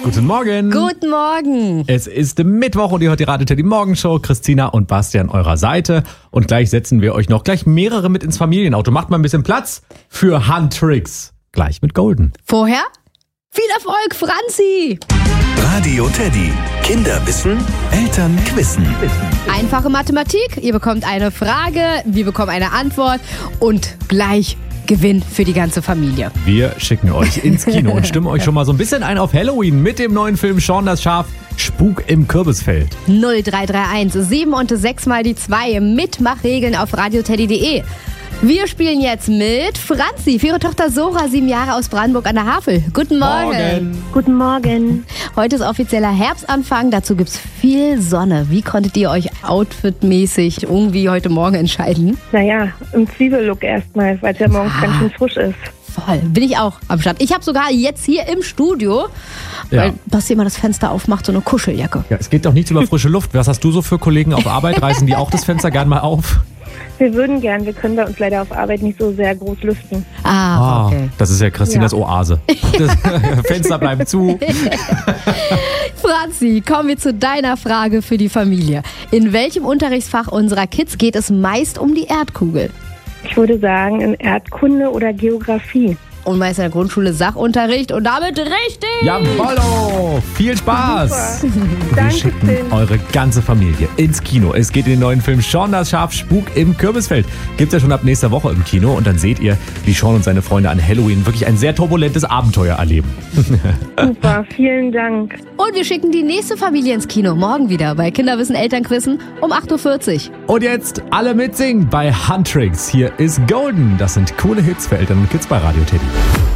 Guten Morgen. Guten Morgen. Es ist Mittwoch und ihr hört die Radio Teddy Morgenshow. Christina und Basti an eurer Seite. Und gleich setzen wir euch noch gleich mehrere mit ins Familienauto. Macht mal ein bisschen Platz für Handtricks. Gleich mit Golden. Vorher viel Erfolg, Franzi. Radio Teddy. Kinder wissen, Eltern quissen. Einfache Mathematik. Ihr bekommt eine Frage, wir bekommen eine Antwort und gleich Gewinn für die ganze Familie. Wir schicken euch ins Kino und stimmen euch schon mal so ein bisschen ein auf Halloween mit dem neuen Film Shaun das Schaf, Spuk im Kürbisfeld. 0331 7 und 6 mal die 2. Mitmachregeln auf radioteddy.de. Wir spielen jetzt mit Franzi für ihre Tochter Sora, 7 Jahre aus Brandenburg an der Havel. Guten Morgen. Guten Morgen. Heute ist offizieller Herbstanfang, dazu gibt's viel Sonne. Wie konntet ihr euch outfitmäßig irgendwie heute Morgen entscheiden? Naja, im Zwiebellook erstmal, weil es ja morgens ganz schön frisch ist. Voll, bin ich auch am Start. Ich habe sogar jetzt hier im Studio, weil Basti immer das Fenster aufmacht, so eine Kuscheljacke. Ja, es geht doch nichts über frische Luft. Was hast du so für Kollegen auf Arbeit? Reißen die auch das Fenster gern mal auf? Wir würden gern, wir können bei uns leider auf Arbeit nicht so sehr groß lüften. Ah, okay. Das ist ja Christinas Oase. Das Fenster bleiben zu. Franzi, kommen wir zu deiner Frage für die Familie. In welchem Unterrichtsfach unserer Kids geht es meist um die Erdkugel? Ich würde sagen, in Erdkunde oder Geografie. Und meist in der Grundschule Sachunterricht und damit richtig! Jawollo! Viel Spaß! Super. Wir Danke schicken schön. eure ganze Familie ins Kino. Es geht in den neuen Film Shaun das Schaf, Spuk im Kürbisfeld. Gibt's ja schon ab nächster Woche im Kino und dann seht ihr, wie Shaun und seine Freunde an Halloween wirklich ein sehr turbulentes Abenteuer erleben. Super, vielen Dank. Und wir schicken die nächste Familie ins Kino. Morgen wieder bei Kinderwissen Elternquissen um 8.40 Uhr. Und jetzt alle mitsingen bei Handtricks. Hier ist Golden. Das sind coole Hits für Eltern und Kids bei Radio Teddy.